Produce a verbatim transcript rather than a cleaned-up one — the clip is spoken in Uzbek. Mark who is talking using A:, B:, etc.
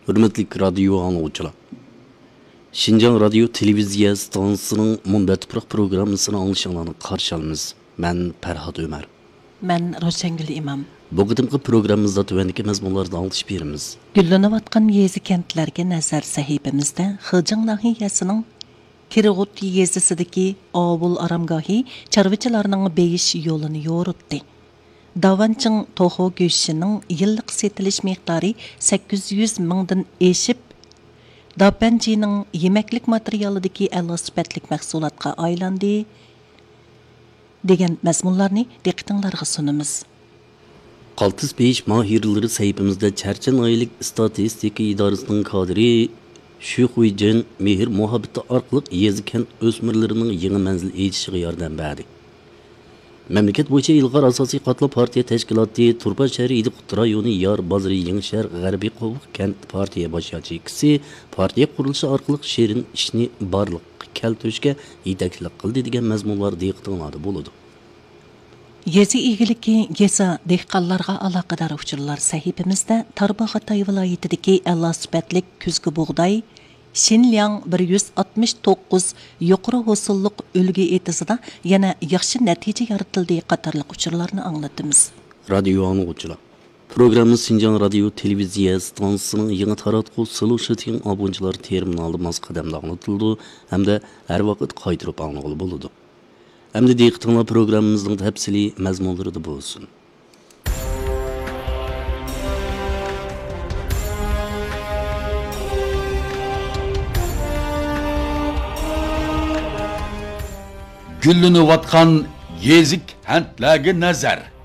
A: Hürmetlik radyo anlıqçılar. Şinjan Radyo Televiziya stansiyasının Munbetpıraq programmasını anlaşılanı qarşı alımız. Ben Ferhat Ömer.
B: Ben Roşengül İmam.
A: Bu qıdımqı programımızda tövendeki məzmunlarda anlatış berimiz.
B: Güllenip atkan yezi kentlerge nazar sahibimizde Xıjing nahiyasının Kirğut yezisideki Avul Aramgahi çarvıçılarının beyiş yolunu yoğurttu. Davançın toxu göşünün yıllık setiliş miqdarı sekiz yüz mingdan eşip, Dapanjining yemeklik materialidagi a'lo sifatlik mahsulotga aylandi degan mazmunlarni diqqatingizga sunamiz.
A: Qaltis beyiş mahirleri sayfamızda Çerçen aylık istatistika idorasining kadri Şu Xuyjin mehir muhabbeti arqılıq yezi kent ösmürlerinin yeni menzil eğitişiga yordam berdi. Memleket boyunca ilg'or asosiy qatla partiya tashkiloti Turpa shahri Idiqut rayoni Yar bozori Yengishar G'arbiy Qo'vuq kent partiya boshlovchisi partiya qurilishi orqali sherin ishni barliq keltirishga yetakchilik qildi degan mazmunlar diqqatingizda bo'ladi.
B: Yezi egiliki Gesa dehqonlarga aloqador uchurlar sahifamizda Tarbag'atay viloyatidagi a'lo sifatlik kuzgi bug'doy Xinjiang bir yuz oltmish to'qqiz yuqori hosilliq ulgi etisida yana yaxshi natija yaratildi qatorliq uchurlarni anglatamiz.
A: Radyo anlıqçılar. Programımız Şinjan Radyo Televiziya stansiyasının yeni taratqu solution abunchilar terminali mas qadamda anlatıldı hem de her vaqt qaytırıp anlıqlı buludu. Hem de diqqatinglar programımızın tafsili mazmunları da bo'lsin.
C: Güllenip atkan yezik hentlerge nazar.